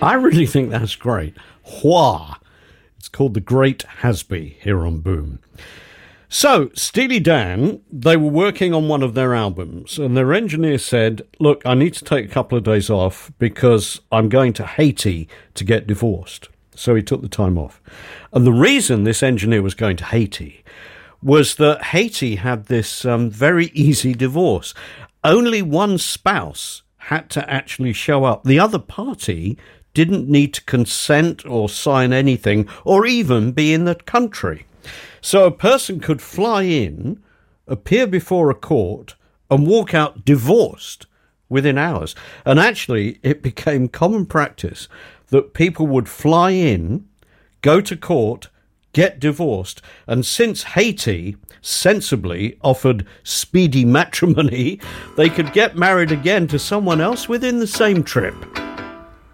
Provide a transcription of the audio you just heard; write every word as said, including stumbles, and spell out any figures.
I really think that's great. Hua. It's called The Great Hasby here on Boom. So, Steely Dan, they were working on one of their albums, and their engineer said, look, I need to take a couple of days off because I'm going to Haiti to get divorced. So he took the time off. And the reason this engineer was going to Haiti was that Haiti had this um, very easy divorce. Only one spouse had to actually show up. The other party didn't need to consent or sign anything or even be in the country. So a person could fly in, appear before a court, and walk out divorced within hours. And actually, it became common practice that people would fly in, go to court, get divorced. And since Haiti sensibly offered speedy matrimony, they could get married again to someone else within the same trip.